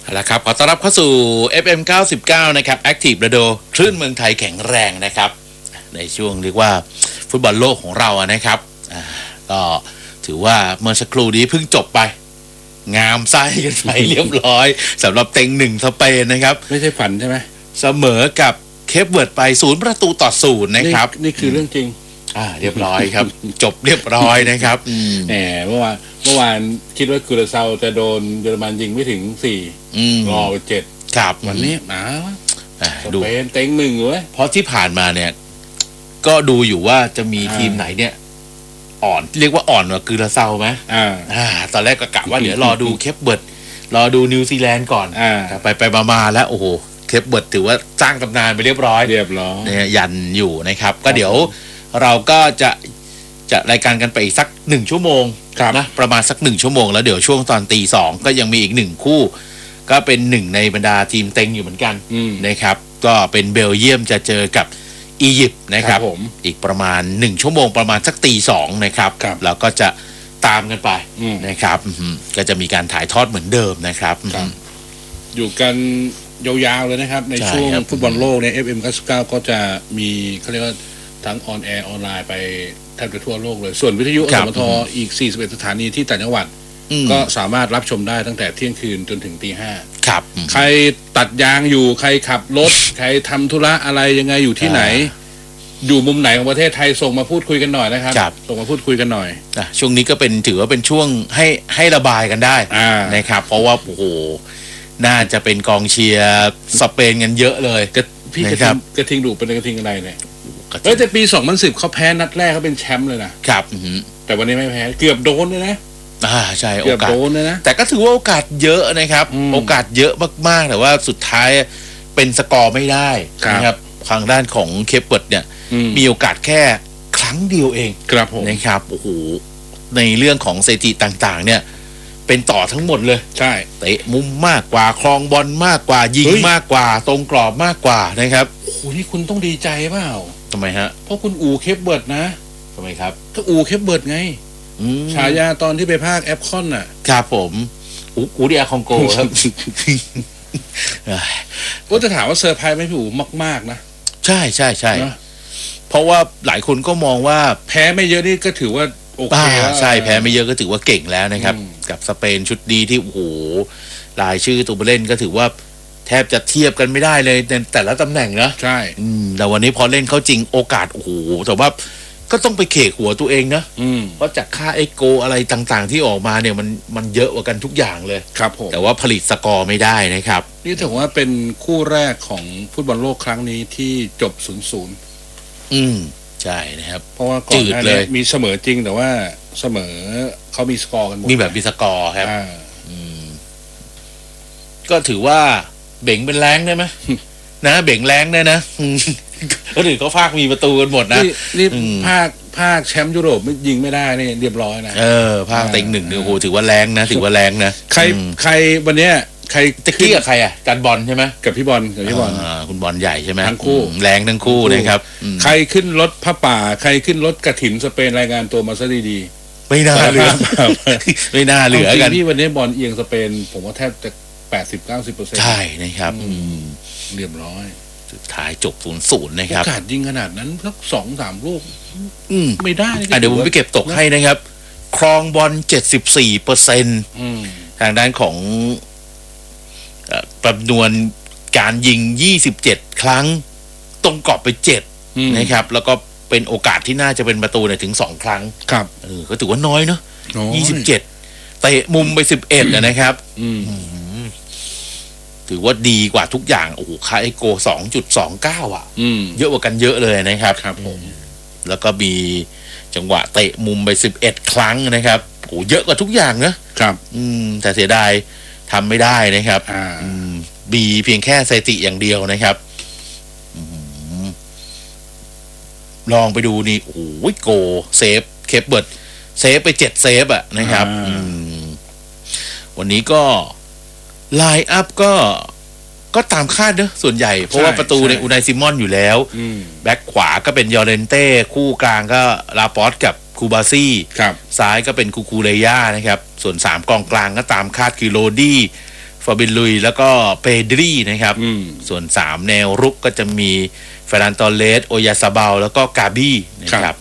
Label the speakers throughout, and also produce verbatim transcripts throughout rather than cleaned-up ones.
Speaker 1: เอาละครับขอต้อนรับเข้าสู่ เอฟ เอ็ม เก้าสิบเก้า นะครับ Active Radio คลื่นเมืองไทยแข็งแรงนะครับในช่วงเรียกว่าฟุตบอลโลกของเราอะนะครับก็ถือว่าเมื่อสักครู่นี้เพิ่งจบไปงามไส้กันไปเรียบร้อยสำหรับเต็งหนึ่งสเปนนะครับ
Speaker 2: ไม่ใช่ฝันใช่ไหม
Speaker 1: เสมอกับเคปเวิร์ดไปศูนย์ประตูต่อศูนย์นะครับ
Speaker 2: นี่คือเรื่องจริง
Speaker 1: อ่าเรียบร้อยครับจบเรียบร้อยนะครับ
Speaker 2: แหมเมื่อวานเมื่อวานคิดว่าคูราเซาจะโดนเยอรมันยิงไม่ถึงสี่รอไปเจ็ด
Speaker 1: ครับ
Speaker 2: วันนี้มาดูเป็นเต็งหนึ่งเว้ย
Speaker 1: เพราะที่ผ่านมาเนี่ยก็ดูอยู่ว่าจะมีทีมไหนเนี่ยอ่อนเรียกว่าอ่อนกว่าคูราเซาไหม
Speaker 2: อ่า
Speaker 1: อ่าตอนแรกก็กะว่าเดี๋ยวรอดูเคปเวิร์ดรอดูนิวซีแลนด์ก่อน
Speaker 2: อ่า
Speaker 1: ไปไปมาๆแล้วโอ้โหเคปเวิร์ดถือว่าสร้างตำนานไปเรียบร้อย
Speaker 2: เรียบร้อย
Speaker 1: เนี่ยยันอยู่นะครับก็เดี๋ยวเราก็จะจะรายการกันไปอีกสักหนึ่งชั่วโมงนะประมาณสักหนึ่งชั่วโมงแล้วเดี๋ยวช่วงตอนตีสองก็ยังมีอีกหนึ่งคู่ก็เป็นหนึ่งในบรรดาทีมเต็งอยู่เหมือนกันนะครับก็เป็นเบลเยียมจะเจอกับอียิปต์นะครับอีกประมาณหนึ่งชั่วโมงประมาณสักตีสองนะครับแล้วก็จะตามกันไปนะครับก็จะมีการถ่ายทอดเหมือนเดิมนะครับ
Speaker 2: อยู่กันยาวๆเลยนะครับในช่วงฟุตบอลโลกใน เอฟ เอ็ม เก้าสิบเก้าก็จะมีเขาเรียกว่าทั้งออนแอร์ออนไลน์ไปแทบจะทั่วโลกเลยส่วนวิทยุอสมทอีกสี่สิบเอ็ดสถานีที่ต่างจังหวัดก็สามารถรับชมได้ตั้งแต่เที่ยงคืนจนถึงตีห้า
Speaker 1: ครับ
Speaker 2: ใครตัดยางอยู่ใครขับรถใครทำธุระอะไรยังไงอยู่ที่ไหนอยู่มุมไหนของประเทศไทยส่งมาพูดคุยกันหน่อยนะครับส่งมาพูดคุยกันหน่อย
Speaker 1: นะช่วงนี้ก็เป็นถือว่าเป็นช่วงให้ให้ระบายกันได้นะครับเพราะว่าโอ้โหน่าจะเป็นกองเชียร์สเปนกันเยอะเลย
Speaker 2: พี่กระทิงกระทิงดูเป็นกระทิงอะไรเนี่ยเฮ้ยแต่ปีสองพันสิบเขาแพ้นัดแรกเขาเป็นแชมป์เลยนะครับแต่วันนี้ไม่แพ้เกือบโดนเลยนะ
Speaker 1: อ่าใช่
Speaker 2: โอกาสโดนเลยนะ
Speaker 1: แต่ก็ถือว่าโอกาสเยอะนะครับโอกาสเยอะมากๆแต่ว่าสุดท้ายเป็นสกอร์ไม่ได้นะครับทางด้านของเคปเวิร์ดเนี่ยมีโอกาสแค่ครั้งเดียวเอง
Speaker 2: ครับผม
Speaker 1: นะครับโอ้โหในเรื่องของสถิติต่างๆเนี่ยเป็นต่อทั้งหมดเลย
Speaker 2: ใช่
Speaker 1: เตะมุมมากกว่าครองบอลมากกว่ายิงมากกว่าตรงกรอบมากกว่านะครับ
Speaker 2: โอ้โหนี่คุณต้องดีใจเปล่า
Speaker 1: ทำไมฮะ
Speaker 2: เพราะคุณอูเคปเบิร์ดนะ
Speaker 1: ทำไมครับ
Speaker 2: ก็อูเคปเบิร์ดไงฉายาตอนที่ไปภาคแอปคอนน่ะ
Speaker 1: ครับผมอูอูดิอาคองโกครับ
Speaker 2: ก็จะถามว่าเซอร์ไพรส์ไหมพี่อูมากๆนะ
Speaker 1: ใช่ใช่ใช่เพราะว่าหลายคนก็มองว่า
Speaker 2: แพ้ไม่เยอะนี่ก็ถือว่าโอเค
Speaker 1: ใช่แพ้ไม่เยอะก็ถือว่าเก่งแล้วนะครับกับสเปนชุดดีที่โอ้โหรายชื่อตัวผู้เล่นก็ถือว่าแทบจะเทียบกันไม่ได้เลยในแต่ละตำแหน่งนะ
Speaker 2: ใช่
Speaker 1: แต่วันนี้พอเล่นเขาจริงโอกาสโอ้โหแต่ว่าก็ต้องไปเขกหัวตัวเองนะเพราะจากค่าเอ็กโกอะไรต่างๆที่ออกมาเนี่ยมันมันเยอะกว่ากันทุกอย่างเลย
Speaker 2: ครับผม
Speaker 1: แต่ว่าผลิตสกอร์ไม่ได้นะครับ
Speaker 2: นี่ถือว่าเป็นคู่แรกของฟุตบอลโลกครั้งนี้ที่จบ ศูนย์ศูนย์
Speaker 1: อืมใช่นะครับ
Speaker 2: เพราะว่าก่อนหน้านี้มีเสมอจริงแต่ว่าเสมอเขามีสกอร์กันหมด
Speaker 1: มีแบบมีสกอร์ครับอืมก็ถือว่าเบ่งเป็นแรงได้ไหมนะเบ่งแรงได้นะก็ถือเขาภาคมีประตูกันหมดนะ
Speaker 2: นี่ภาคภาคแชมป์ยุโรปไม่ยิงไม่ได้นี่เรียบร้อยนะ
Speaker 1: เออภาคเต็งหนึ่งเนี่ยโอ้โหถือว่าแรงนะถือว่าแรงนะ
Speaker 2: ใครใครวันเนี้ยใคร
Speaker 1: ตะกี้กับใครอ่ะการบอลใช่ไหม
Speaker 2: กับพี่บอลกับพี่บอล
Speaker 1: คุณบอลใหญ่ใช่ไหม
Speaker 2: ทั้งคู่
Speaker 1: แรงทั้งคู่นะครับ
Speaker 2: ใครขึ้นรถผ้าป่าใครขึ้นรถกระถินสเปนรายงานตัวมาซะดี
Speaker 1: ๆไม่น่าเหลือไม่น่าเหลือกัน
Speaker 2: พี่วันนี้บอลเอียงสเปนผมว่าแทบจะแปดสิบเก้าสิบเปอร์เซ็นต์
Speaker 1: ใช่นะครับ
Speaker 2: เรียบร้อย
Speaker 1: สุดท้ายจบศูนย์ศูนย์นะครับ
Speaker 2: โอกาสยิงขนาดนั้นสักสองสามลูกไม่ได้
Speaker 1: เดี๋ยวผมไปเก็บตกให้นะครับครองบอลเจ็ดสิบสี่เปอร์เซ็นต์ทางด้านของจำนวนการยิงยี่สิบเจ็ดครั้งตรงกรอบไปเจ็ดนะครับแล้วก็เป็นโอกาสที่น่าจะเป็นประตูเนี่ยถึงสองครั้ง
Speaker 2: ครับ
Speaker 1: เออก็ถือว่าน้อยเนาะยี่สิบเจ็ดเตะมุมไปสิบเอ็ดนะครับถือว่าดีกว่าทุกอย่างโอ้โหค่าไอโก สองจุดสองเก้า อ่ะเยอะกว่ากันเยอะเลยนะครับ
Speaker 2: ครับผม
Speaker 1: แล้วก็มีจังหวะเตะมุมไปสิบเอ็ดครั้งนะครับโอ้เยอะกว่าทุกอย่างนะครับอืมแต่เสียดายทำไม่ได้นะครับบีเพียงแค่สถิติอย่างเดียวนะครับลองไปดูนี่โอ้ยโกเซฟเคปเบิร์ดเซฟไปเจ็ดเซฟอ่ะนะครับวันนี้ก็ไลน์อัพก็ก็ตามคาดเนอะส่วนใหญ่เพราะว่าประตูในอูไนซิมอนอยู่แล้วแบ็คขวาก็เป็นยอร์เรนเต้คู่กลางก็ลาปอสกับคูบาซี่ซ้ายก็เป็นคูคูเรย่านะครับส่วนสามกองกลางก็ตามคาดคือโรดี้ฟาบินลุยแล้วก็เปดรีนะครับ
Speaker 2: อืม
Speaker 1: ส่วนสามแนวรุกก็จะมีเฟรนันโตเลสโอยาซาบาลแล้วก็กาบี้นะครับ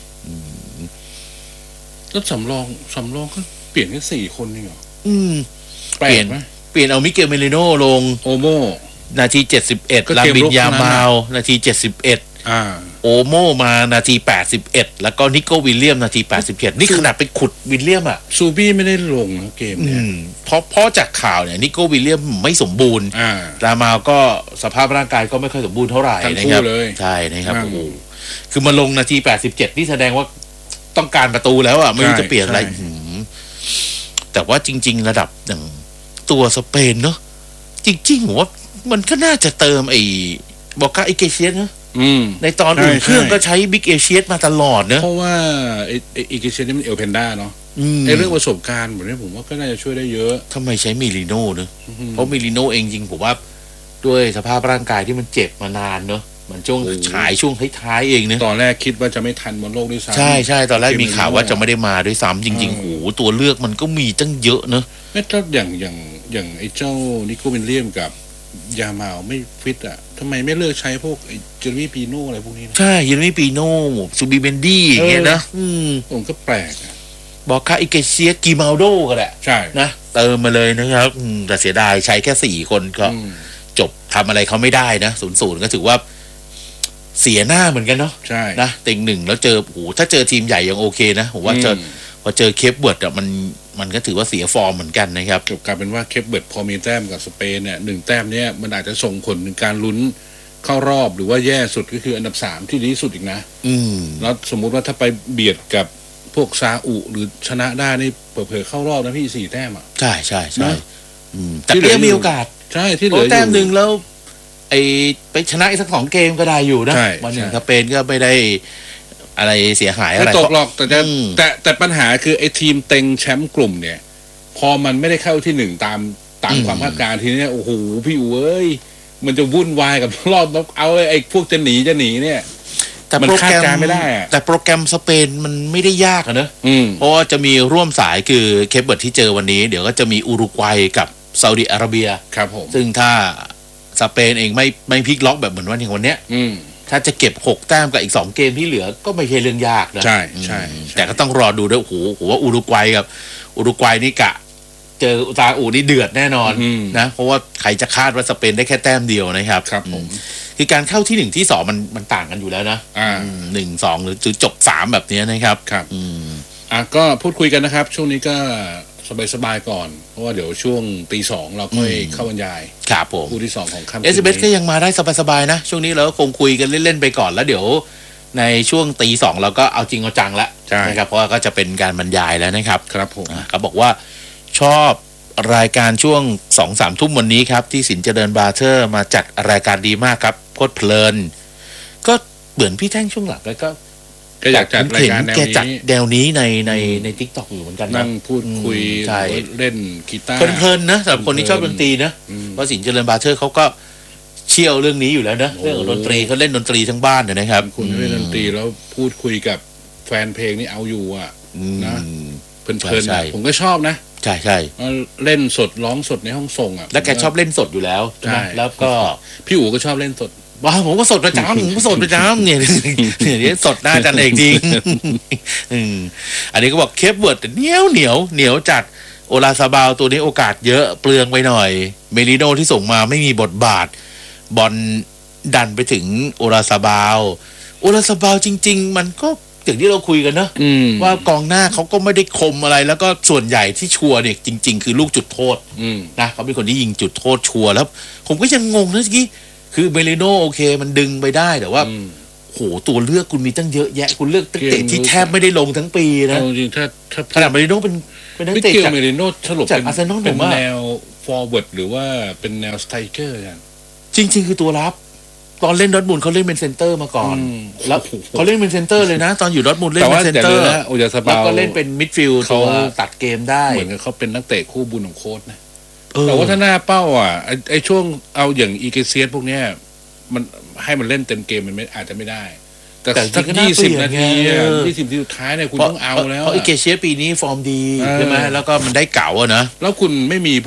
Speaker 2: แล้วสำรองสำรองก็เปลี่ยนแค่สี่คนนี่เหรอ
Speaker 1: อืม
Speaker 2: แปล
Speaker 1: เปลี่ย
Speaker 2: ก
Speaker 1: น
Speaker 2: ไหม
Speaker 1: เปลี่ยนเอามิเกลเมลิโนลง
Speaker 2: โอโม
Speaker 1: นาทีเจ็ดสิบเอ็ด
Speaker 2: ก็
Speaker 1: ลา
Speaker 2: เกม
Speaker 1: บิ
Speaker 2: รุ
Speaker 1: น
Speaker 2: ก
Speaker 1: ยา
Speaker 2: เท่านั้น
Speaker 1: มา
Speaker 2: น่ะ
Speaker 1: ลนาทีเจ็ดสิบเอ็ด
Speaker 2: อ่า
Speaker 1: โอโมมานาทีแปดสิบเอ็ดแล้วก็นิโก้วิลเลียมนาทีแปดสิบเอ็ดนี่ขนาดไปขุดวิลเลียมอ่ะ
Speaker 2: ซูบี้ไม่ได้ลงนะเกม
Speaker 1: อื
Speaker 2: เนี่ย
Speaker 1: มเพราะเพราะจากข่าวเนี่ยนิโก้วิลเลียมไม่สมบูรณ์
Speaker 2: อ่า
Speaker 1: ลามาลก็สภาพร่างกายก็ไม่ค่อยสมบูรณ์เท่าไหร่
Speaker 2: ทั้ง
Speaker 1: นะ
Speaker 2: คู่
Speaker 1: ครับ
Speaker 2: เลย
Speaker 1: ใช่นะครับ
Speaker 2: อืม
Speaker 1: โอ้โหคือมาลงนาทีแปดสิบเจ็ดนี่แสดงว่าต้องการประตูแล้วอ่ะไม่รู้จะเปลี่ยนอะไร
Speaker 2: ใช่
Speaker 1: หืมแต่ว่าจริง ๆ ระดับอย่างตัวสเปนเนาะจริงๆผมว่ามันก็น่าจะเติมไอ้บอกกาอิเกเชียสเนอะ
Speaker 2: อืม
Speaker 1: ในตอนอุ่น
Speaker 2: ใช่
Speaker 1: เครื่อง
Speaker 2: ใช่
Speaker 1: ก็ใช้บิ๊กเอเชียสมาตลอดเนอะ
Speaker 2: เพราะว่าไอ้ไอ้อีกิเชนนี่มันเอลเพนด้าเนาะ
Speaker 1: อืม
Speaker 2: ไอ้เรื่องประสบการณ์แบบนี้ผมว่าก็น่าจะช่วยได้เยอะ
Speaker 1: ทำไมใช้มิลิโน่เนอะ
Speaker 2: อืม
Speaker 1: เพราะมิลิโน่เองจริงผมว่าด้วยสภาพร่างกายที่มันเจ็บมานานเนอะมันช่วง
Speaker 2: โอ้
Speaker 1: ฉายช่วงท้ายๆเองเนอะ
Speaker 2: ตอนแรกคิดว่าจะไม่ทันบนโลกด้วยซ้ำ
Speaker 1: ใช่ใช่ตอนแรกมีข่าวว่า
Speaker 2: เกม
Speaker 1: จะไม่ได้มาด้วยซ้ำจริงๆ
Speaker 2: เออ
Speaker 1: โอ้โหตัวเลือกมันก็มีตั้งเยอะเนอะ
Speaker 2: ไม่ถ้าอย่างอย่างอย่างไอ้เจ้านิโคลวิลเลียมกับยามาลไม่ฟิตอ่ะทำไมไม่เลือกใช้พวกไอ้เจอร์มี่ปีโน่อะไรพวกนี้นะ
Speaker 1: ใช่ยันไม่ปีโน่ซูบิเบนดี้อย่างเงี้ยนะอืม
Speaker 2: ผมก็แปลกอะ
Speaker 1: บอกคาอิเกเชียกิมาลโดก็แหละ
Speaker 2: ใช่
Speaker 1: นะเติมมาเลยนะครับอืมแต่เสียดายใช้แค่สี่คนก็
Speaker 2: อืม
Speaker 1: จบทำอะไรเขาไม่ได้นะศูนย์ศูนย์ก็ถือว่าเสียหน้าเหมือนกันเนาะ
Speaker 2: ใช่
Speaker 1: นะเต็งหนึ่งแล้วเจอโอ้โหถ้าเจอทีมใหญ่ยังโอเคนะผมว่าเจอ
Speaker 2: อืม
Speaker 1: พอเจอเคปเวิร์ดอะมันมันก็ถือว่าเสียฟอร์มเหมือนกันนะครับ
Speaker 2: จบกลายเป็นว่าเคปเบิร์ดพอมีแต้มกับสเปนเนี่ยหนึ่งแต้มเนี่ยมันอาจจะส่งผลถึงการลุ้นเข้ารอบหรือว่าแย่สุดก็คืออันดับสามที่ดีที่สุดอีกนะ
Speaker 1: อืม
Speaker 2: แล้วสมมุติว่าถ้าไปเบียดกับพวกซาอุหรือชนะได้นี่เผลอๆเข้ารอบนะพี่สี่แต้มอ่ะ
Speaker 1: ใช่ใช่ใช่
Speaker 2: นะ
Speaker 1: อืมแต่
Speaker 2: ที่เหลื
Speaker 1: ก็
Speaker 2: อ
Speaker 1: ยังมีโอกาส
Speaker 2: ใช่ที่เห
Speaker 1: โอ้
Speaker 2: ลืออยู่
Speaker 1: แต้มหนึ่งแล้ว ไอไปชนะอีกสักสองเกมก็ได้อยู่นะ
Speaker 2: ใช่
Speaker 1: วันหนึ่ง
Speaker 2: ใช่
Speaker 1: สเปนก็ไม่ได้อะไรเสียหายอะ
Speaker 2: ไม่
Speaker 1: ไร
Speaker 2: ตกหรอกแต่จะ
Speaker 1: อืม
Speaker 2: แต่แต่ปัญหาคือไอ้ทีมเต็งแชมป์กลุ่มเนี่ย พอมันไม่ได้เข้าที่หนึ่งตามตามความคาดการณ์ทีเนี้ยโอ้โหพี่อู๋เอ้ยมันจะวุ่นวายกับรอบน็อกเอาท์ไอ้พวกจะหนีจะหนีเนี่ย
Speaker 1: แต่
Speaker 2: มัน
Speaker 1: โปร
Speaker 2: คา
Speaker 1: แก
Speaker 2: ด
Speaker 1: รม
Speaker 2: การณ์ไม่ได้อะ
Speaker 1: แต่โปรแกรมสเปนมันไม่ได้ยากอะเนอะ
Speaker 2: อืม
Speaker 1: เพราะว่าจะมีร่วมสายคือเคปเบิร์ดที่เจอวันนี้ เดี๋ยวก็จะมีอุรุกวัยกับซาอุดิอาระเบีย
Speaker 2: ครับผม
Speaker 1: ซึ่งถ้าสเปนเองไม่ไม่พลิกล็อกแบบเหมือนวันอย่างวันเนี้ย
Speaker 2: อืม
Speaker 1: ถ้าจะเก็บหกแต้มกับอีกสองเกมที่เหลือก็ไม่ใช่เรื่องยากนะ
Speaker 2: ใช่ใช่
Speaker 1: อืม
Speaker 2: ใช่
Speaker 1: แต่ก็ต้องรอดูด้วยโอ้โหผมว่าอุรุกวัยกับอุรุกวัยนี่กะ เจอซาอุนี่เดือดแน่นอน
Speaker 2: อืม
Speaker 1: นะเพราะว่าใครจะคาดว่าสเปนได้แค่แต้มเดียวนะครับ
Speaker 2: ครับผม
Speaker 1: อืคือการเข้าที่หนึ่งที่สองมันมันต่างกันอยู่แล้วนะ
Speaker 2: อ่า
Speaker 1: อืมหนึ่งสองหรือจบสามแบบนี้นะครับ
Speaker 2: ครับ
Speaker 1: อืม
Speaker 2: อ่ะก็พูดคุยกันนะครับ ช่วงนี้ก็สบายๆก่อน เพราะว่าเดี๋ยวช่วงตีสองเราค่อย
Speaker 1: อืม
Speaker 2: เข้าบรรยาย
Speaker 1: ครับผม
Speaker 2: คู่ที่สองของค่ำ
Speaker 1: เอสเบสก็
Speaker 2: นี้
Speaker 1: ยังมาได้สบายๆนะ ช่วงนี้เราก็คงคุยกันเล่นๆไปก่อนแล้วเดี๋ยวในช่วงตีสองเราก็เอาจริงเอาจังแล้ว
Speaker 2: ใช่
Speaker 1: นะครับเพราะว่าก็จะเป็นการบรรยายแล้วนะครับ
Speaker 2: ครับผม
Speaker 1: อ่าเขาบอกว่าชอบรายการช่วงสองสามทุ่มวันนี้ครับ ที่สินเจริญบาร์เทอร์มาจัดรายการดีมากครับโคตรเพลิน ก็เหมือนพี่แท่งช่วงหลังแล้วก็
Speaker 2: ก็อยากจัดรายการแนว
Speaker 1: แกจัด
Speaker 2: นี้
Speaker 1: แนวนี้ในในในทิกตอกอยู่เหมือนกันนะ
Speaker 2: นั่งพูดคุย
Speaker 1: อืมใช่
Speaker 2: หรือว่าเล่นกีตาร์
Speaker 1: เพลินๆนะสำหรับคนที่ชอบดนตรีนะ
Speaker 2: อืม
Speaker 1: เพราะสินเจริญบาร์เทอร์เขาก็เชี่ยวเรื่องนี้อยู่แล้วนะ
Speaker 2: โอ้
Speaker 1: เรื่องของดนตรีเขาเล่นดนตรีทั้งบ้านเลยนะครับ
Speaker 2: คุณเล่นดนตรีแล้วพูดคุยกับแฟนเพลงนี่เอาอยู่อ่ะ
Speaker 1: อืม
Speaker 2: นะ เพลินๆ
Speaker 1: ใช่
Speaker 2: อะผมก็ชอบนะ
Speaker 1: ใช่ใช่
Speaker 2: เล่นสดร้องสดในห้องส่งอ่ะ
Speaker 1: แล้วแกชอบเล่นสดอยู่แล้วใช่ไหม
Speaker 2: ใช่
Speaker 1: แล้วก็
Speaker 2: พี่อู๋ก็ชอบเล่นสด
Speaker 1: ว้าผมก็สดประจำผมก็สดประจำเนี่ยเนี่ยเนี่ยสดหน้าจันเองจริงอืมอันนี้ก็บอกเคปเวิร์ดเหนียวเหนียวเหนียวจัดโอลาซาบาวตัวนี้โอกาสเยอะเปลืองไปหน่อย เมลิโนที่ส่งมาไม่มีบทบาท บอลดันไปถึงโอลาซาบาวโอลาซาบาวจริง ๆ มันก็อย่างที่เราคุยกันเนอะ
Speaker 2: อืม
Speaker 1: ว่ากองหน้าเขาก็ไม่ได้คมอะไร แล้วก็ส่วนใหญ่ที่ชัวร์เนี่ยจริง ๆ คือลูกจุดโทษ
Speaker 2: อืม
Speaker 1: นะเขาเป็นคนที่ยิงจุดโทษชัวร์แล้ว ผมก็ยังงงนะเมื่อกี้คือเบลิโนโอเคมันดึงไปได้แต่ว่า
Speaker 2: อืม
Speaker 1: โหตัวเลือกคุณมีตั้งเยอะแยะ คุณเลือกตั้ง
Speaker 2: เก
Speaker 1: เตะ
Speaker 2: ม
Speaker 1: ที่
Speaker 2: ลุก
Speaker 1: แทบไม่ได้ลงทั้งปีนะ
Speaker 2: เอาจริงๆถ้าถ้า
Speaker 1: ขนาดเบลิโนเป็นเป็นนัก
Speaker 2: ไม่
Speaker 1: เตะ
Speaker 2: เกี่ยว
Speaker 1: จาก
Speaker 2: เมริโน่สรุป
Speaker 1: จาก
Speaker 2: เป็น
Speaker 1: อาร์เซนอล
Speaker 2: เป็น
Speaker 1: ผมว่า
Speaker 2: แนวฟอร์เวิร์ดหรือว่าเป็นแนวสไตรเกอร์กัน
Speaker 1: จริง ๆ คือตัวรับ ตอนเล่นดอร์ทมุนด์เขาเล่นเป็นเซนเตอร์มาก่อน
Speaker 2: อืม
Speaker 1: แล้ว
Speaker 2: โอ้โห
Speaker 1: เขาเล่นเป็นเซนเตอร์เลยนะ ตอนอยู่ดอร์ทมุนด์เล่น
Speaker 2: แต่
Speaker 1: เป็
Speaker 2: ว่าน
Speaker 1: เซน
Speaker 2: แต่
Speaker 1: เตอ
Speaker 2: เดี๋ยว
Speaker 1: ร์
Speaker 2: นะโอยาส
Speaker 1: แล้ว
Speaker 2: บา
Speaker 1: ก็เล่นเป็นมิดฟิลด์
Speaker 2: เขา
Speaker 1: ตัวตัดเกมได้
Speaker 2: เหมือนกับเขาเป็นนักเตะคู่บุญของโค้ชนะ
Speaker 1: เออ
Speaker 2: แต่ว่าถ้าหน้าเป้าอ่ะไอ้ไอ้ช่วงเอาอย่างอีเกเซียสพวกเนี้ยมันให้มันเล่นเต็มเกมมันไม่อาจจะไม่ได้ แต่
Speaker 1: แต่
Speaker 2: สัก
Speaker 1: จริงๆก็น่า
Speaker 2: ยี่สิบ
Speaker 1: เปลี่ยน
Speaker 2: นาที
Speaker 1: ไง
Speaker 2: อะ
Speaker 1: เออ
Speaker 2: ยี่สิบนาทีสุดท้ายเนี่ยคุณต้องเอาแล้ว
Speaker 1: เพราะ
Speaker 2: อะ
Speaker 1: อิเกเชียปีนี้ฟอร์มดี
Speaker 2: เออ
Speaker 1: ใช่ไหมแล้วก็มันได้เก่าอะนะ
Speaker 2: แล้วคุณไม่มีพวก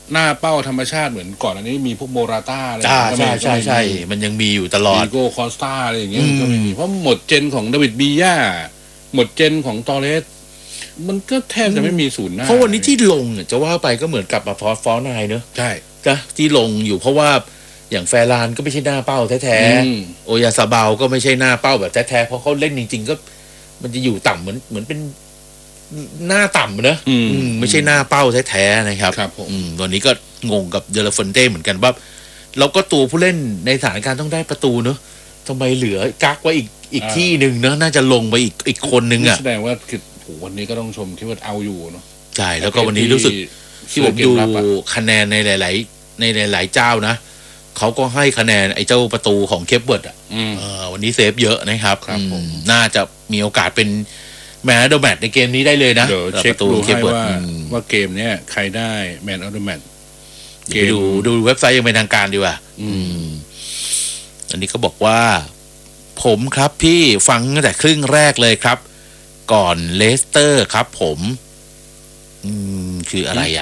Speaker 2: หน้าเป้าธรรมชาติเหมือนก่อนอันนี้มีพวกโมราต้าอะไร
Speaker 1: ใช่
Speaker 2: ก็
Speaker 1: ใช่
Speaker 2: ไม่
Speaker 1: ใช่ใช่มันยังมีอยู่ตลอด
Speaker 2: ดีโก้คอสตาอะไรอย่างเงี้ยมันก็ไม่
Speaker 1: อืม
Speaker 2: มีเพราะหมดเจนของดาวิดบีย่าหมดเจนของตอเรสมันก็แทบจะไม่มีศูนย์หน้า
Speaker 1: เพราะวันนี้ที่ลงเนี่ยจะว่าไปก็เหมือนกับมาฟอสฟอร์นายเนอะ
Speaker 2: ใช่
Speaker 1: จ้ะที่ลงอยู่เพราะว่าอย่างแฟรานก็ไม่ใช่หน้าเป้าแท้
Speaker 2: อืม
Speaker 1: ๆโอยาซาบาลก็ไม่ใช่หน้าเป้าแบบแท้ๆเพราะเขาเล่นจริง ๆ ก็ มันจะอยู่ต่ำเหมือนเหมือนเป็นหน้าต่ำนะ
Speaker 2: อืม
Speaker 1: อืมไม่ใช่หน้าเป้าแท้ๆนะครับ
Speaker 2: ครับผม
Speaker 1: อืมวันนี้ก็งงกับเดลาฟอนเต้เหมือนกันว่าเราก็ตัวผู้เล่นในสถานการณ์ต้องได้ประตูเนอะทำไมเหลือกักไว้อีกอีกที่หนึ่งเนอะน่าจะลงไปอีกอีกคนนึงอ่ะ
Speaker 2: แสดงว่าคือโหวันนี้ก็ต้องชมที่ว่าเอาอยู่เนาะ
Speaker 1: ใช่แล้วก็วันนี้รู้สึก ที่ผมดูคะแนนในหลาย ๆ ในหลาย ๆ เจ้านะเขาก็ให้คะแนนไอ้เจ้าประตูของเคปเบิร์ดอ่ะ
Speaker 2: อืม
Speaker 1: เออวันนี้เซฟเยอะนะครับ
Speaker 2: ครับผม
Speaker 1: อืมน่าจะมีโอกาสเป็นแมนเดอร์แมตในเกมนี้ได้เลยนะ
Speaker 2: เดี๋ยว
Speaker 1: สำหรับ
Speaker 2: เช็ค
Speaker 1: ประตู
Speaker 2: ดู
Speaker 1: เค
Speaker 2: ให้
Speaker 1: ปเบิร์ด
Speaker 2: ว่า
Speaker 1: อืม
Speaker 2: ว่าเกมเนี้ยใครได้แมนออฟเดอะแมต
Speaker 1: เดี๋ยวไปดูดูเว็บไซต์ยังเป็นทางการดีกว่า
Speaker 2: อืม
Speaker 1: อันนี้ก็บอกว่า ผมครับพี่ฟังตั้งแต่ครึ่งแรกเลยครับ ก่อนเลสเตอร์ครับ ผม อืมคืออะไรอ่ะ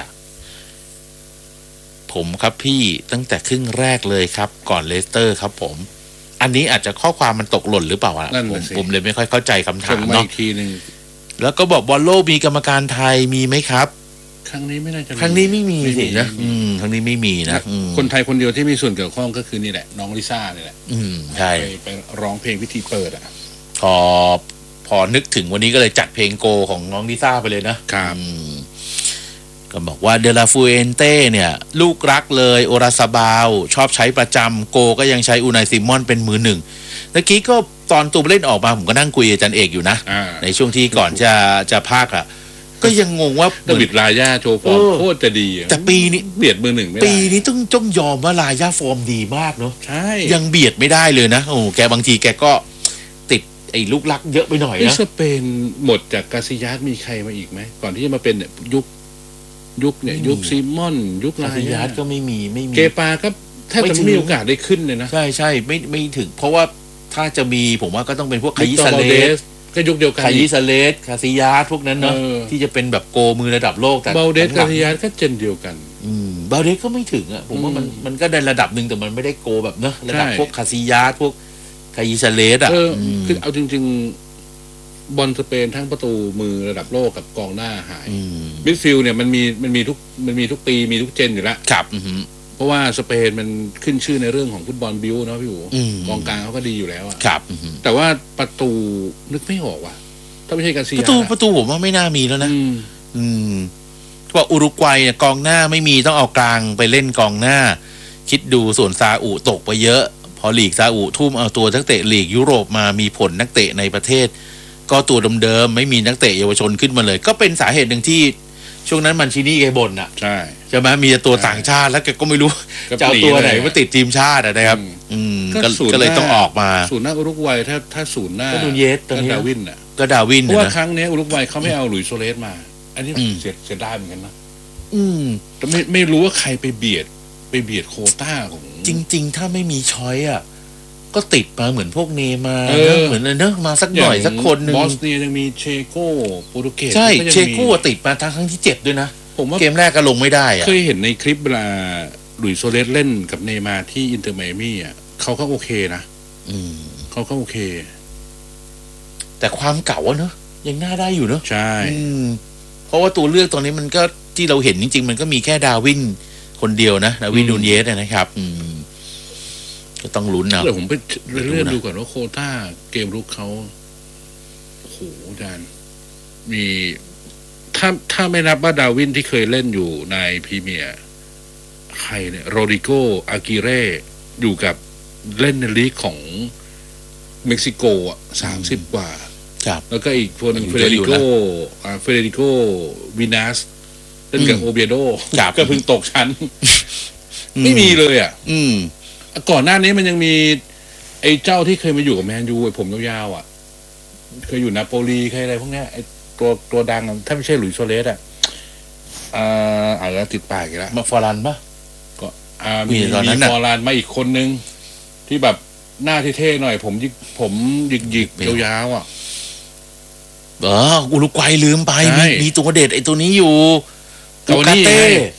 Speaker 1: ผมครับพี่ตั้งแต่ครึ่งแรกเลยครับ ก่อนเลสเตอร์ครับ ผม อันนี้อาจจะข้อความมันตกหล่นหรือเปล่าอ่ะ
Speaker 2: นั่น
Speaker 1: ผม
Speaker 2: น่ะสิ
Speaker 1: ผมเลยไม่ค่อยเข้าใจคำ
Speaker 2: ช
Speaker 1: ถาม
Speaker 2: มมา
Speaker 1: เนาะ
Speaker 2: อีกทีหนึ่ง
Speaker 1: แล้วก็บอกบอลโลกมีกรรมการไทยมีไหมครับ
Speaker 2: ครั้งนี้ไม่น่าจะ
Speaker 1: ครั้งนี้ไม่มีสินะ
Speaker 2: ไม่มี
Speaker 1: อืมครั้งนี้ไม่มีนะอืม
Speaker 2: คนไทยคนเดียวที่มีส่วนเกี่ยวข้องก็คือนี่แหละ น้องลิซ่านี่แหละ
Speaker 1: อืมใช่
Speaker 2: ไปไปร้องเพลงพิธีเปิดอ่ะ
Speaker 1: พอพอนึกถึงวันนี้ก็เลยจัดเพลงโกของน้องลิซ่าไปเลยนะครับ อืมก็บอกว่าเดลาฟูเอนเต้เนี่ย ลูกรักเลยโอราซาบาลชอบใช้ประจำโกก็ยังใช้อูนายซิมอนเป็นมือหนึ่งเมื่อกี้ก็ตอนตูเล่นออกมาผมก็นั่งคุยกับอาจารย์เอกอยู่นะ
Speaker 2: อ่า
Speaker 1: ในช่วงที่ก่อนจะจะพากย์อ่ะ ก็ยังงงว่า
Speaker 2: ดาวิดลาย่าโชว์ฟอร์ม
Speaker 1: เออ
Speaker 2: โคตรจะดีอะ
Speaker 1: แต่ปีนี้
Speaker 2: เบียดมือหนึ่งไม่ได้
Speaker 1: ปีนี้ต้องต้องยอมว่าลายาฟอร์มดีมากเนาะ
Speaker 2: ใช่
Speaker 1: ยังเบียดไม่ได้เลยนะโอ้แกบางทีแกก็ติดไอ้ลูกลักเยอะไปหน่อย
Speaker 2: นี่
Speaker 1: นะ
Speaker 2: สเปนหมดจากกาซิยัสมีใครมาอีกไหมก่อนที่จะมาเป็นเนี่ยยุคยุคเนี่ยยุคซิมอน ยุค
Speaker 1: ลา
Speaker 2: ลา
Speaker 1: ซิยั
Speaker 2: ย่า
Speaker 1: สก็ไม่มีไม่มี
Speaker 2: เกปาก็แทบ
Speaker 1: ไม่
Speaker 2: จะ
Speaker 1: ถึง
Speaker 2: ไม่มีโอกาสได้ขึ้นเลยนะ
Speaker 1: ใช่ใช่ไม่ไม่ถึง เพราะว่าถ้าจะมีผมว่าก็ต้องเป็นพวกคายิ
Speaker 2: วิกตอ
Speaker 1: ซา
Speaker 2: ร์
Speaker 1: เล
Speaker 2: วาเด
Speaker 1: ส
Speaker 2: สก็ยุคเดียวกัน
Speaker 1: คายิ
Speaker 2: อีก
Speaker 1: ซาเลสคาซิยัสพวกนั้นเนาะ
Speaker 2: เออ
Speaker 1: ที่จะเป็นแบบโกมือระดับโลกแต่
Speaker 2: เบลเดส
Speaker 1: หลั
Speaker 2: กาง ซิยัสก็เจนเดียวกัน
Speaker 1: อืมเบลเดสก็ไม่ถึงอ่ะผมว่ามัน
Speaker 2: อืม
Speaker 1: มันก็ได้ระดับหนึ่งแต่มันไม่ได้โกแบบเนอะระดับ
Speaker 2: ใช่
Speaker 1: พวกคาซิยัสพวกคายิซาเลสอ่ะ
Speaker 2: เออ
Speaker 1: ม
Speaker 2: คือเอาจริง ๆ บอลสเปนทั้งประตูมือระดับโลกกับกองหน้าหาย
Speaker 1: อืม
Speaker 2: มิดฟิลด์เนี่ยมันมีมันมีทุกมันมีทุกปีมีทุกเจนอยู่แล้ว
Speaker 1: ครับอือหือ
Speaker 2: เพราะว่าสเปนมันขึ้นชื่อในเรื่องของฟุตบอลบิวเนาะพี่อู๋
Speaker 1: อืม
Speaker 2: กองกลางเขาก็ดีอยู่แล้วอะ
Speaker 1: ครับอือหือ
Speaker 2: แต่ว่าประตูนึกไม่ออกว่ะถ้าไม่ใช่กาซิ
Speaker 1: ป
Speaker 2: ยัส
Speaker 1: ระตู
Speaker 2: อะ
Speaker 1: ประตูผมว่าไม่น่ามีแล้วนะ
Speaker 2: อืม
Speaker 1: อืมเพราะอุรุกวัยเนี่ยกองหน้าไม่มีต้องเอากลางไปเล่นกองหน้า คิดดูส่วนซาอุตกไปเยอะ พอลีกซาอุทุ่มเอาตัวนักเตะลีกยุโรปมามีผลนักเตะในประเทศ ก็ตัวเดิมๆไม่มีนักเตะเยาวชนขึ้นมาเลย ก็เป็นสาเหตุหนึ่งที่ช่วงนั้นมันชินี่แกบ่นอะ
Speaker 2: ใช่
Speaker 1: ใช่ไหมมีแต่ตัว
Speaker 2: ใช่
Speaker 1: ต่างชาติแล้วแกก็ไม่รู้
Speaker 2: ก็
Speaker 1: จะเอาตัวไหน
Speaker 2: หนีเลย
Speaker 1: มาติดทีมชาติอะนะครับ
Speaker 2: อืม
Speaker 1: อืม
Speaker 2: ก็
Speaker 1: ก็
Speaker 2: ศูนย์
Speaker 1: ก็เลย
Speaker 2: หน้า
Speaker 1: ต้องออกมา
Speaker 2: ศูนย์หน้าอุรุกวัยถ้าถ้าศูนย์หน้า
Speaker 1: ก็นูเยสตอน
Speaker 2: ก็
Speaker 1: นี้
Speaker 2: ดาวินอ่ะ
Speaker 1: ก็ดาวิน
Speaker 2: เพราะ
Speaker 1: นะ
Speaker 2: ว่า
Speaker 1: นะ
Speaker 2: ครั้งเนี้ยอุรุกวัยเขาไม่เอาหลุยส์โซเลสมา อันนี้
Speaker 1: อืม
Speaker 2: เสียเสียดายเหมือนกันนะ
Speaker 1: อืม
Speaker 2: แต่ไม่ไม่รู้ว่าใครไปเบียดไปเบียดโควต้าของ
Speaker 1: จริง ๆ ถ้าไม่มีช้อยอ่ะก็ติดมาเหมือนพวกเนมาร์
Speaker 2: เอ
Speaker 1: เน
Speaker 2: อ
Speaker 1: อะเหมือนเนอะมาสักหน่อยสักคนหนึ่ง
Speaker 2: บอสเนียยังมีเชโก้โปรตุเกส
Speaker 1: ใช่
Speaker 2: ก็ยังมี
Speaker 1: เชโก้ติดมาทั้งทั้งที่เจ็บด้วยนะ
Speaker 2: ผมว่า
Speaker 1: เกมแรกก็ลงไม่ได้อ่ะ
Speaker 2: เคยเห็นในคลิปเวลาหลุยส์โซเลสเล่นกับเนย์มาร์ที่อินเตอร์ไมอามี่อ่ะเขาก็โอเคนะ
Speaker 1: อืม
Speaker 2: เขาก็โอเค
Speaker 1: แต่ความเก่าอะเนอะยังน่าได้อยู่เนอะ
Speaker 2: ใช่
Speaker 1: อืมเพราะว่าตัวเลือกตอนนี้มันก็ที่เราเห็นจริง ๆ มันก็มีแค่ดาวินคนเดียวนะดาวิน
Speaker 2: อืม
Speaker 1: นูนเยสอะนะครับ อืม ก็ต้องลุ้นเอา
Speaker 2: เดี๋ยวผมไป
Speaker 1: เดี๋ยวดูนะ
Speaker 2: เลื่อนดูก่อนว่าโควต้าเกมรุกเขาโอ้โหอาจารย์มีถ้าถ้าไม่นับว่าดาวินที่เคยเล่นอยู่ในพรีเมียร์ใครเนี่ยโรดิโกอากิเร่อยู่กับเล่นในลีกของเม็กซิโกอ่ะสามสิบกว่า
Speaker 1: ครับ
Speaker 2: แล้วก็อีกคนหนึ่ง
Speaker 1: อยู่
Speaker 2: เฟ
Speaker 1: เย
Speaker 2: เด
Speaker 1: อะอยู่
Speaker 2: ริโก
Speaker 1: นะ
Speaker 2: อ่าเฟเดริโกวินัสเล่นกับ
Speaker 1: อืม
Speaker 2: โอเบียโด
Speaker 1: ครับ
Speaker 2: ก็เพิ่งตกชั้น
Speaker 1: อื
Speaker 2: ไม่มีเลยอ่ะ
Speaker 1: อืม
Speaker 2: ก่อนหน้านี้มันยังมี ไอ้เจ้าที่เคยมาอยู่กับแมนยูไอ้ผมยาวๆอ่ะ เคยอยู่นาโปลีเคยอะไรพวกเนี้ยไอ้ตัวตัวดังอะถ้าไม่ใช่หลุยส์โซเลสอ่ะอ่าอาจจะติดปากอีกแล้ว
Speaker 1: มาฟอรันปะ
Speaker 2: ก็อ่า
Speaker 1: มี
Speaker 2: มี
Speaker 1: ตอนนั้
Speaker 2: มี
Speaker 1: นน่ะ
Speaker 2: ฟอร์ลานมาอีกคนนึง ที่แบบหน้าเท่ๆหน่อย ผมยิกผมหยิกหยิก
Speaker 1: เป็น
Speaker 2: ยาวๆอ่ะ
Speaker 1: เอออุรุกวัยลืมไป
Speaker 2: ใช่
Speaker 1: มีมีตัวเด็ดไอ้ตัวนี้อยู่
Speaker 2: กาวานี่
Speaker 1: ลูกาเต้
Speaker 2: ไง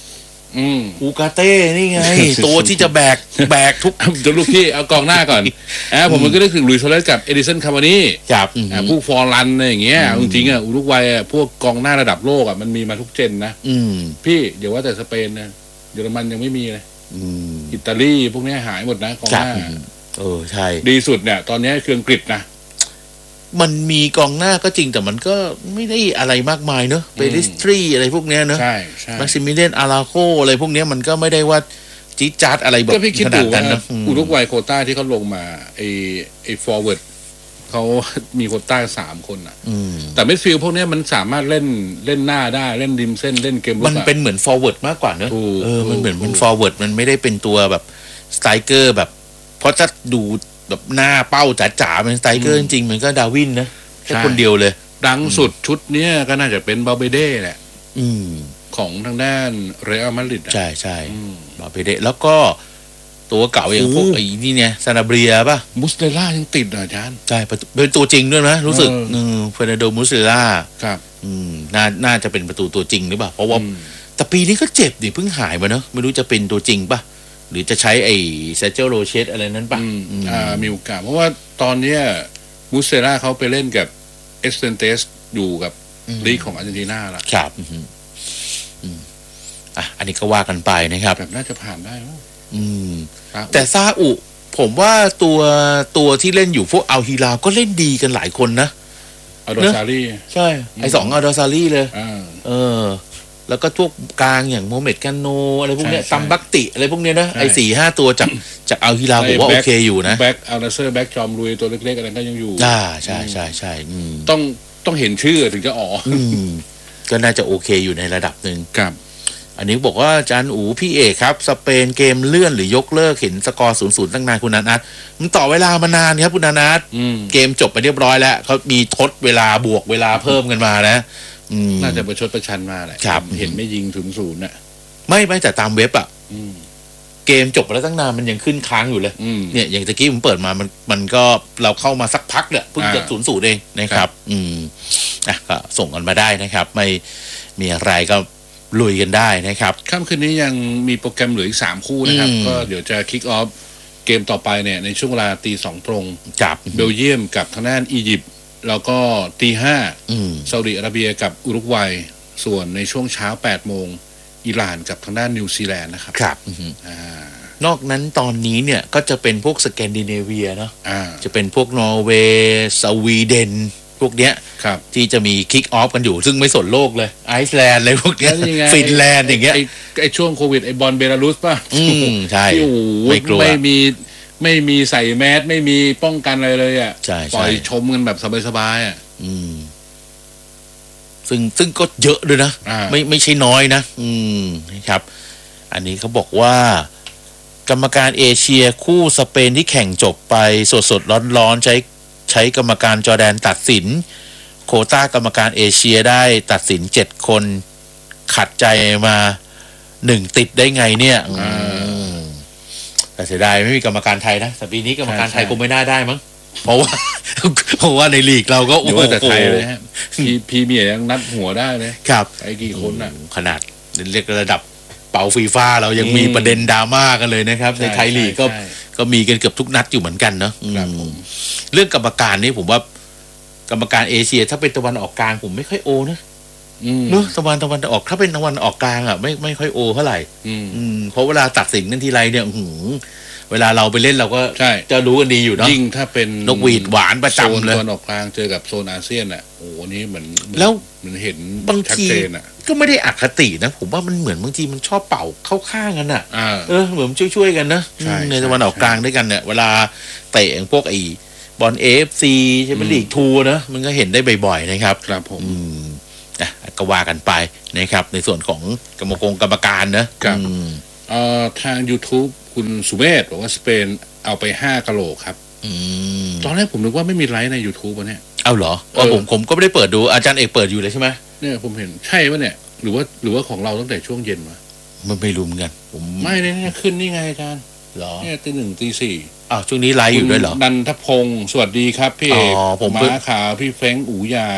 Speaker 2: อืม
Speaker 1: อูกาเต้นี่ไง ตัวที่จะแบกแบกทุก
Speaker 2: จะลูกพี่เอากองหน้าก่อนอ่าผมมันก็นึกถึงลุยส์ โซเลสกับเอดิสัน คาวานี่
Speaker 1: ครับ
Speaker 2: อ่าพวกฟอร์ลันอะไรอย่างเงี้ยจริงๆอ่ะอุรุกวัยอ่ะพวกกองหน้าระดับโลกอ่ะมันมีมาทุกเจนนะ
Speaker 1: อืม
Speaker 2: พี่เดี๋ยวว่าแต่สเปนนะเยอรมันยังไม่มีเลย
Speaker 1: อืม
Speaker 2: อิตาลีพวกนี้หายหมดนะกองหน้า
Speaker 1: เออใช่
Speaker 2: ดีสุดเนี่ยตอนนี้คืออังกฤษนะ
Speaker 1: มันมีกองหน้าก็จริงแต่มันก็ไม่ได้อะไรมากมายเนอะเปริสตรีอะไรพวกเนี้ยเนอะ
Speaker 2: ใช่ใช่
Speaker 1: มาซิมิเลียนอาราโคอะไรพวกเนี้ยมันก็ไม่ได้ว่าจี๊ดจ๊าดอะไรแบบ
Speaker 2: ก็พี่คิด
Speaker 1: ขนา
Speaker 2: ดู
Speaker 1: ดนั้
Speaker 2: ว่าน
Speaker 1: นะม
Speaker 2: อุรุกวัยโควต้าที่เขาลงมาไอไอฟอร์เวิร์ดเขามีโควต้าสามคนอ่ะ
Speaker 1: อืม
Speaker 2: แต่มิดฟิลด์พวกเนี้ยมันสามารถเล่นเล่นหน้าได้เล่นริมเส้นเล่นเกมลุก
Speaker 1: มัน
Speaker 2: อะ
Speaker 1: เป็นเหมือนฟอร์เวิร์ดมากกว่าเนอะ
Speaker 2: ถูก
Speaker 1: เออมันเหมือน
Speaker 2: ถูก
Speaker 1: เป็นฟอร์เวิร์ดมันไม่ได้เป็นตัวแบบสไตรเกอร์แบบ เพราะถ้าดูแบบหน้าเป้าจ๋าๆเป็นสไตรเกอร์จริงๆมันก็ดาวินนะแค่คนเดียวเลย
Speaker 2: ดังสุดชุดเนี้ยก็น่าจะเป็นบาเบเด้แหละ
Speaker 1: อืม
Speaker 2: ของทางด้านเรอัลมาดริดอะ
Speaker 1: ใช่ใช่
Speaker 2: อืม
Speaker 1: บาเปเดแล้วก็ตัวเก่าอย่างพวก
Speaker 2: โอ้
Speaker 1: ไอ้นี่เนี่ยซานาเบรียป่ะ
Speaker 2: มุสเตล่ายังติดอ่ะอาจารย์
Speaker 1: ใช่ประตูเป็นตัวจริงด้วยนะรู้สึก
Speaker 2: เออ
Speaker 1: เออเฟอร์นันโดมุสเลล่า
Speaker 2: ครับ
Speaker 1: อืมน่าน่าจะเป็นประตูตัวจริงหรือเปล่าเพราะว่า
Speaker 2: อืม
Speaker 1: แต่ปีนี้ก็เจ็บดิเพิ่งหายมาเนอะไม่รู้จะเป็นตัวจริงป่ะ หรือจะใช้ไอ้เซเจโรเชตอะไรนั้นป่ะ
Speaker 2: อืม
Speaker 1: อืม
Speaker 2: อ่ามีโอกาสเพราะว่าตอนเนี้ยมุสเตล่าเขาไปเล่นกับเอสเตนเตสอยู่กับลีกของอาร์เจนตินาละ
Speaker 1: ครับอืมอืมอ่ะอันนี้ก็ว่ากันไปนะครับ
Speaker 2: แบบน่าจะผ่านได้มั้ง
Speaker 1: อืม
Speaker 2: ครับ
Speaker 1: แต่ซาอุผมว่าตัวตัวที่เล่นอยู่พวกอัลฮิลาก็เล่นดีกันหลายคนนะ
Speaker 2: อัลโดซารี
Speaker 1: ใช่ ไอสองอัลดอซารีเลย
Speaker 2: อ่า
Speaker 1: เออ แล้วก็พวกกลางอย่างโมเมดกันโน อะไรพวกเนี้ย
Speaker 2: ใช่
Speaker 1: ตัมบักติอะไรพวกเนี้ยนะ
Speaker 2: ใช่
Speaker 1: ไอสี่ห้าตัวจากจากอัลฮิลาผมว่าโอเคอยู่นะ
Speaker 2: แบ็กอัลนาเซอร์แบ็กจอมลุยตัวเล็กๆอะไรก็ยังอยู่
Speaker 1: อ่าใช่ใช่ใช่อืม
Speaker 2: ต้องต้องเห็นชื่อถึงจะอ๋อ
Speaker 1: อืมก็น่าจะโอเคอยู่ในระดับหนึ่ง
Speaker 2: ครับ
Speaker 1: อันนี้บอกว่าอาจารย์อูพี่เอกครับ สเปนเกมเลื่อนหรือยกเลิกเห็นสกอร์ศูนย์ศูนย์ตั้งนานคุณนันอัทมันต่อเวลามานานครับคุณนันอัท
Speaker 2: อืม
Speaker 1: เกมจบไปเรียบร้อยแล้วเขามีทดเวลาบวกเวลาเพิ่มกันมานะอืม
Speaker 2: น่าจะประชดประชันมาแหละ
Speaker 1: ครับ
Speaker 2: เห็นไม่ยิงศูนย์ศูนย์น่ะ
Speaker 1: ไม่ไม่แต่ตามเว็บอะ
Speaker 2: อืม
Speaker 1: เกมจบไปแล้วตั้งนานมันยังขึ้นค้างอยู่เลย
Speaker 2: อืม
Speaker 1: เนี่ยอย่างตะกี้ผมเปิดมามันมันก็เราเข้ามาสักพักเนี่ยเพิ่งจะ
Speaker 2: อ่า
Speaker 1: ศูนย์ศูนย์เองนะครับ อืมอ่ะก็ส่งกันมาได้นะครับ ไม่มีอะไรก็ลุยกันได้นะครับ
Speaker 2: ค่ำคืนนี้ยังมีโปรแกรมเหลืออีกสามคู่นะครับ
Speaker 1: อืม
Speaker 2: ก็เดี๋ยวจะคิกออฟเกมต่อไปเนี่ยในช่วงเวลาตีสองตรง
Speaker 1: กับ
Speaker 2: เบลเยียมกับทางด้านอียิปต์แล้วก็ตีห้า
Speaker 1: อืม
Speaker 2: ซาอุดิอาระเบียกับอุรุกวัย ส่วนในช่วงเช้าแปดโมงอิหร่านกับทางด้านนิวซีแลนด์นะครับ
Speaker 1: ครับอือฮึ
Speaker 2: อ่า
Speaker 1: นอกนั้นตอนนี้เนี่ยก็จะเป็นพวกสแกนดิเนเวียเนาะ
Speaker 2: อ่า
Speaker 1: จะเป็นพวกนอร์เวย์สวีเดน พวกเนี้ย
Speaker 2: ครับ
Speaker 1: ที่จะมีคิกออฟกันอยู่ ซึ่งไม่สนโลกเลยไอซ์แลนด์อะไรพวกเนี้ย
Speaker 2: แล้วยังไง
Speaker 1: ฟินแลนด์อย่างเงี้ย
Speaker 2: ไไอช่วงโควิดไอบอลเบลารุสป่ะ
Speaker 1: อืมใช่
Speaker 2: ที่โอ้โห
Speaker 1: ไม่กลัว
Speaker 2: ไม่มีไม่มีใส่แมสไม่มีป้องกันอะไรเลยอ่ะ
Speaker 1: ใช่ใช่
Speaker 2: ปล่อยชมกันแบบสบายๆอ่ะ
Speaker 1: อืม ซึ่งซึ่งก็เยอะด้วยนะ
Speaker 2: อ่า
Speaker 1: ไม่ไม่ใช่น้อยนะ อืมนะครับ อันนี้เขาบอกว่า กรรมการเอเชียคู่สเปนที่แข่งจบไปสดสดร้อนร้อนๆใช้ใช้กรรมการจอร์แดนตัดสิน โควต้ากรรมการเอเชียได้ตัดสินเจ็ดคน ขัดใจมาหนึ่งติดได้ไงเนี่ยอืมแต่เสียดายไม่มีกรรมการไทยนะแต่ปีนี้กรรมการไทยคงไม่น่าได้มั้งเพราะว่า เพราะว่าในลีกเราก็
Speaker 2: เดี๋ยวว่าแต่ไทยเลยฮะพีพีเมียยังนัดหัวได้เลย
Speaker 1: ครับ
Speaker 2: ไอ้กี่คนอ่ะ
Speaker 1: ขนาดเรียกระดับเป่าฟีฟ่าเรายังมีประเด็นดราม่ากันเลยนะครับ ในไทยลีกก็
Speaker 2: ใช่
Speaker 1: ก็มีกันเกือบทุกนัดอยู่เหมือนกันเนาะ
Speaker 2: ครับ
Speaker 1: อื
Speaker 2: ผม ม
Speaker 1: เรื่องกรรมการนี่ผมว่า กรรมการเอเชีย ถ้าเป็นตะวันออกกลางผมไม่ค่อยโอนะ
Speaker 2: อืม
Speaker 1: เนอะตะวันตะวันออกถ้าเป็นตะวันออกกลางอ่ะไม่ไม่ค่อยโอเท่าไหร่
Speaker 2: อืม
Speaker 1: อืมเพราะเวลาตัดสินกันทีไรเนี่ยอื้อหือเวลาเราไปเล่นเราก็
Speaker 2: ใช่
Speaker 1: จะรู้กันดีอยู่เนาะ
Speaker 2: ยิ่งถ้าเป็น
Speaker 1: นกหวีดหวานประจำเลย
Speaker 2: โซนตะวันออกกลางเจอกับโซนอาเซียนอ่ะโอ้โหนี่เหมือน
Speaker 1: แล้ว
Speaker 2: เหมือนเห็น
Speaker 1: บาง
Speaker 2: ชัด
Speaker 1: ที
Speaker 2: เจนอ่ะ
Speaker 1: ก็ไม่ได้อคตินะผมว่ามันเหมือนบางทีมันชอบเป่าเข้าข้างกันอ่ะ
Speaker 2: อ่า
Speaker 1: เออเหมือนช่วยๆกันนะ
Speaker 2: ใช่
Speaker 1: อืมใน
Speaker 2: ใช่
Speaker 1: ตะวันออก
Speaker 2: ใช่
Speaker 1: กลางด้วยกันเนี่ยเวลาเตะอย่างพวกไอ้บอลเอฟซีใช่ไหม
Speaker 2: อืม
Speaker 1: ลีกทูนะมันก็เห็นได้บ่อยๆนะครับ
Speaker 2: ครับผม
Speaker 1: อืมอ่ะก็ว่ากันไปนะครับ ในส่วนของกรรมกรกรรมการนะครับ อืม
Speaker 2: เอ่อทาง YouTube คุณสุเมธบอกว่าสเปนเอาไปห้ากะโหลกครับ
Speaker 1: อืม
Speaker 2: ตอนแรกผมนึกว่าไม่มีไลฟ์ใน YouTube วะเนี่ย
Speaker 1: เอาเหรอว่าผมผมก็ไม่ได้เปิดดูอาจารย์เอกเปิดอยู่เลยใช่ไหม
Speaker 2: เนี่ยผมเห็นใช่ปะเนี่ย หรือว่าหรือว่าของเราตั้งแต่ช่วงเย็นวะ
Speaker 1: มันไม่รู้เหมือนกันผม
Speaker 2: ไม่เนี่ยเนี่ยขึ้นนี่ไงอาจารย์
Speaker 1: เหรอ
Speaker 2: เนี่ยตีหนึ่งตีสี่
Speaker 1: อ้าวช่วงนี้ไลฟ์อยู่ด้วยเหรอ
Speaker 2: คุณนันทพงศ์สวัสดีครับพี่เอก
Speaker 1: อ๋อผม
Speaker 2: ม้าขาวพี่เฟ้งอูใหญ่
Speaker 1: อ้าว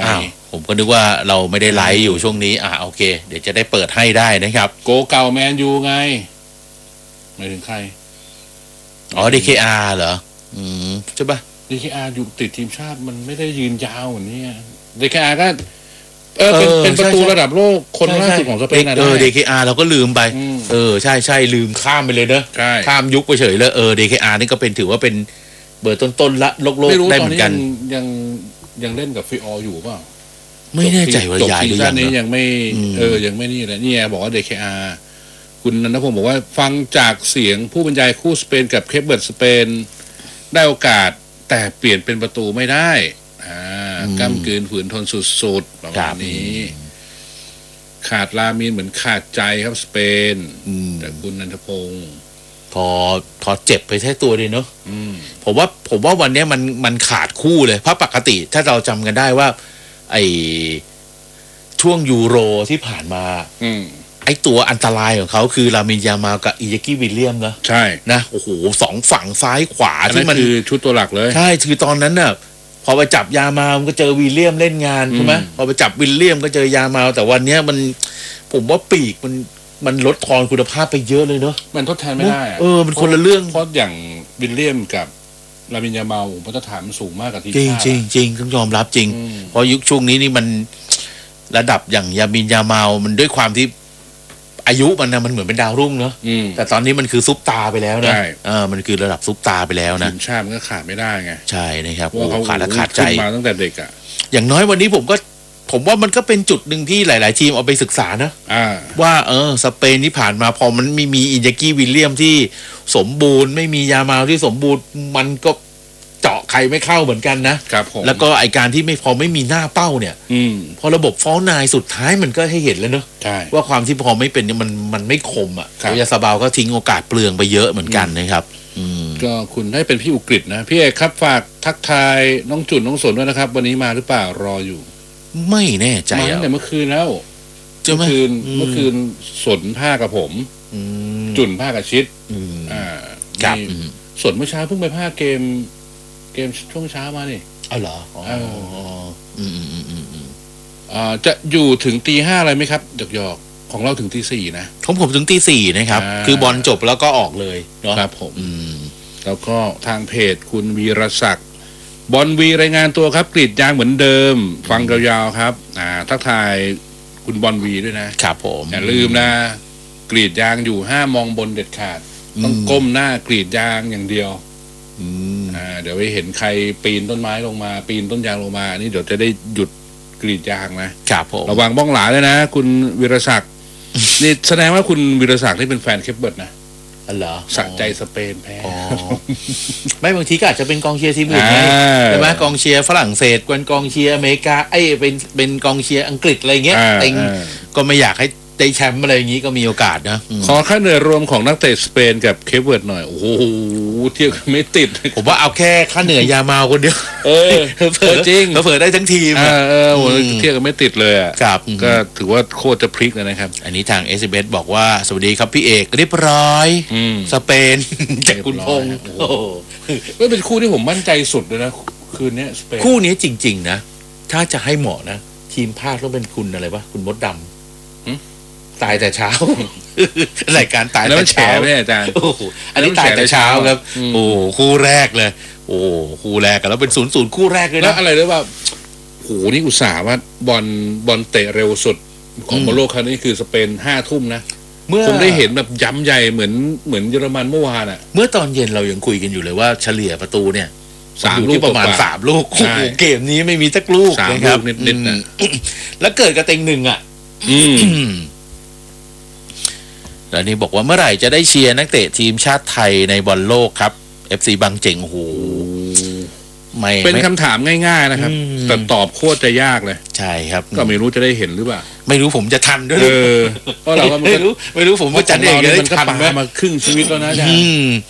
Speaker 1: ผมก็นึกว่าเราไม่ได้ไลฟ์อยู่ช่วงนี้อ่าโอเค เดี๋ยวจะได้เปิดให้ได้นะครับ
Speaker 2: โกเก่าแมนยูไงหมายถึงใคร
Speaker 1: อ๋อ ดี เค อาร์ เหรออืมใช่ปะ
Speaker 2: ดี เค อาร์ อยู่ติดทีมชาติมันไม่ได้ยืนยาวเหมือนนี้ ดี เค อาร์ ก็เออเป็นเป็นประตูระดับโลกคนล่าสุดของสเปนนะ
Speaker 1: เออ ดี เค อาร์ เราก็ลืมไปเออใช่ใช่ลืมข้ามไปเลยเนอะข้ามยุคไปเฉยเลยเออ ดี เค อาร์ นี่ก็เป็นถือว่าเป็นเบอร์ต้นๆละโลกโลกได้เหมือนกัน
Speaker 2: ยังยังเล่นกับฟิอออยู่เปล่า
Speaker 1: ไม่แน่ใจว่าย้ายหรือยัง
Speaker 2: นี้ยังไม่เออยังไม่นี่เลยนี่บอกว่า ดี เค อาร์ คุณนันทพงศ์บอกว่าฟังจากเสียงผู้บรรยายคู่สเปนกับเคปเบิร์ดสเปนได้โอกาสแต่เปลี่ยนเป็นประตูไม่ได้อ่าก้ำกืนฝืนทนสุดๆประมาณนี้ขาดลามีนเหมือนขาดใจครับสเปนแต่คุณนันทพงศ์
Speaker 1: พอพอเจ็บไปแค่ตัวเดียวเนอะผมว่าผมว่าวันนี้มันมันขาดคู่เลยเพราะปกติถ้าเราจำกันได้ว่าไอช่วงยูโรที่ผ่านมาไอตัวอันตรายของเขาคือลามินยามาลกับอิยากิวิลเลียมนะ
Speaker 2: ใช่
Speaker 1: นะโอ้โหสองฝั่งซ้ายขวาที่มัน
Speaker 2: คือชุดตัวหลักเลย
Speaker 1: ใช่คือตอนนั้นน่ะพอไปจับยามาลก็เจอวิลเลียมเล่นงานใช่ไหมพอไปจับวิลเลียมก็เจอยามาลแต่วันนี้มันผมว่าปีกมันมันลดทอนคุณภาพไปเยอะเลยเนอะ
Speaker 2: มันทดแทนไม่ได้
Speaker 1: เออมันคนละเรื่อง
Speaker 2: เพราะอย่างวิลเลียมกับลามินยามาลมาตรฐานมันสูงมากกับทีมชาติ
Speaker 1: จริงจริงต้องยอมรับจริงเพราะยุคช่วงนี้นี่มันระดับอย่างยามินยามาลมันด้วยความที่อายุมันนะมันเหมือนเป็นดาวรุ่งเนอะแต่ตอนนี้มันคือซุปตาไปแล้วนะเออมันคือระดับซุปตาไปแล้วนะ
Speaker 2: ทีมชาติมันก็ขาดไม่ได้ไง
Speaker 1: ใช่นะครับโอ้ขาดและขาดใจ
Speaker 2: มาตั้งแต่เด็กอ่ะ
Speaker 1: อย่างน้อยวันนี้ผมก็ผมว่ามันก็เป็นจุดหนึ่งที่หลายๆทีมเอาไปศึกษานะว่าเออสเปนที่ผ่านมาพอมันไม่มีอินยากิวิลเลียมที่สมบูรณ์ไม่มียามาลที่สมบูรณ์มันก็เจาะใครไม่เข้าเหมือนกันนะครับแล้วก็ไอการที่ไม่พอไม่มีหน้าเป้าเนี่ยพอระบบฟอลนายสุดท้ายมันก็ให้เห็นแล้วเนอะว่าความที่พอไม่เป็นมันมันไม่คมอ่ะยาซาบาลก็ทิ้งโอกาสเปลืองไปเยอะเหมือนกันนะครับ
Speaker 2: ก็คุณให้เป็นพี่อุกฤษนะพี่เอกครับฝากทักทายน้องจุนน้องสนด้วยนะครับวันนี้มาหรือเปล่ารออยู่
Speaker 1: ไม่แน่ใจ
Speaker 2: มาตั้งแต่เมื่อคืนแล้วเมื่อคืนเมื่อคืนสนผ้ากับผมจุนผ้ากับชิดอ่า
Speaker 1: ครับ
Speaker 2: สนเมื่อเช้าเพิ่งไปผ้าเกมเกมช่วงเช้ามานี่
Speaker 1: อ๋อเหรออ๋ออืมอืมอืมอืม
Speaker 2: อ่าจะอยู่ถึงตีห้าอะไรไหมครับหยอกๆของเราถึงตีสี่นะ
Speaker 1: ของผมถึงตีสี่นะครับคือบอลจบแล้วก็ออกเลยเนาะ
Speaker 2: ครับผมแล้วก็ทางเพจคุณวีรศักดิ์บอลวีรายงานตัวครับกรีดยางเหมือนเดิมฟังยาวๆครับอ่าทักทายคุณบอลวีด้วยนะครับ
Speaker 1: ผม
Speaker 2: อย่าลืมนะกรีดยางอยู่ห้ามองบนเด็ดขาดต้องก้มหน้ากรีดยางอย่างเดียวอ่าเดี๋ยวไปเห็นใครปีนต้นไม้ลงมาปีนต้นยางลงมานี่เดี๋ยวจะได้หยุดกรีดยางนะครับ
Speaker 1: ผม
Speaker 2: ระวังบ้องหลาเลยนะคุณวีรศักดิ์นี่แสดงว่าคุณวีรศักดิ์นี่เป็นแฟนเคปเบิร์ดนะ
Speaker 1: เหรอ
Speaker 2: สักใจสเปนแพ้
Speaker 1: ไม่บางทีก็อาจจะเป็นกองเชียร์ทีมอื่นไงใช่ไหมกองเชียร์ฝรั่งเศสเป็นกองเชียร์อเมริกาไอ้เป็นเป็นกองเชียร์อังกฤษอะไรเงี้ยเต็งก็ไม่อยากให้ได้แชมป์อะไรอย่างนี้ก็มีโอกาสนะ
Speaker 2: ขอค่าเหนื่อยรวมของนักเตะสเปนกับเคปเวิร์ดหน่อยโอ้โหเที่ยวไม่ติด
Speaker 1: ผมว่าเอาแค่ค่าเหนื่อยยามาลคนเดียว
Speaker 2: เออเผลอจริง
Speaker 1: เผลอได้ทั้งทีม
Speaker 2: เออเออเที่ยวกันไม่ติดเลยอ่ะ
Speaker 1: ครับ
Speaker 2: ก็ถือว่าโคตรจะพลิกเลยนะครับ
Speaker 1: อันนี้ทาง เอส เอ็ม เอส บอกว่าสวัสดีครับพี่เอกเรียบร้อยสเปนจากคุณพงษ์โอ้
Speaker 2: ไม่เป็นคู่ที่ผมมั่นใจสุดเลยนะคืนนี้สเปน
Speaker 1: คู่นี้จริงๆนะถ้าจะให้เหมาะนะทีมภาคต้องเป็นคุณอะไรวะคุณมดดำตายแต่เช้ารายการตายแต่เช้า
Speaker 2: เนี่ยอาจารย์
Speaker 1: อันนี้ตายแต่เช้าครับโอ้คู่แรกเลยโอ้คู่แรกกันแล้วเป็นศูนย์ศูนย์คู่แรกเลยนะ
Speaker 2: แล้วอะไรด้วยว่าโหนี่อุตส่าห์ว่าบอลบอลเตะเร็วสุดของบอลโลกครั้งนี้คือสเปนห้าทุ่มนะเมื่อผมได้เห็นแบบย้ำใหญ่เหมือนเหมือนเยอรมันเมื่อวานอ่ะ
Speaker 1: เมื่อตอนเย็นเรายังคุยกันอยู่เลยว่าเฉลี่ยประตูเนี่ยสามลูกประมาณสามลูกโอ้โหเกมนี้ไม่มีสักลูกนะครับ
Speaker 2: นิดๆนะ
Speaker 1: แล้วเกิดกระเต็งหนึ่งอ่ะแล้วนี่บอกว่าเมื่อไหร่จะได้เชียร์นักเตะทีมชาติไทยในบอลโลกครับ เอฟ ซี บางเจ๋งโอ้โห
Speaker 2: ไม่เป็นคำถามง่ายๆนะครับแต่ตอบโคตรจะยากเลย
Speaker 1: ใช่ครับ
Speaker 2: ก็ไม่รู้จะได้เห็นหรือเปล่า
Speaker 1: ไม่รู้ผมจะทันด้วย
Speaker 2: เออเพราะเราก็
Speaker 1: ไม่รู้ไม่รู้ผมว่าจันเองจะได้ทันไหม
Speaker 2: มาครึ่งชีวิตแล้วนะอาจารย์